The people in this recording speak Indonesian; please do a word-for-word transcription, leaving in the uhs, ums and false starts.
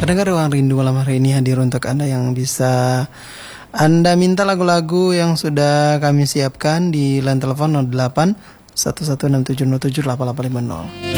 Pendengar Ruang Rindu malam hari ini hadir untuk Anda yang bisa Anda minta lagu-lagu yang sudah kami siapkan di line telepon nol delapan satu satu enam tujuh nol tujuh delapan delapan lima nol.